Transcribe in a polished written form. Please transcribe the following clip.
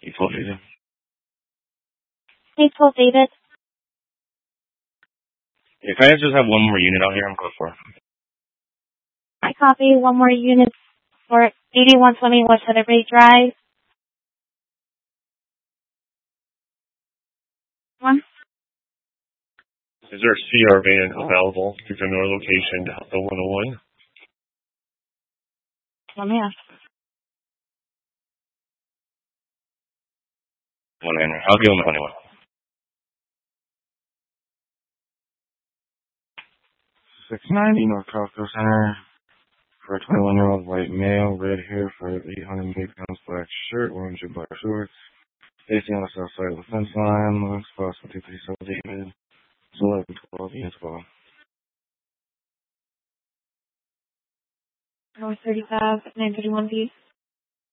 812 David. 812 David. Yeah, can I just have one more unit out here? I'm good for. I copy. One more unit for 8120 West Heatherbrae Drive. One. Is there a CR van available to familiar location Delta 101? Let me ask. One Henry. I'll give him 21. 690 North Costco Center for a 21-year-old white male, red hair for 800 pounds, black shirt, orange and black shorts. Facing on the south side of the fence line, looks possible 237 David. It's 1112 units well. North 35, 931 P.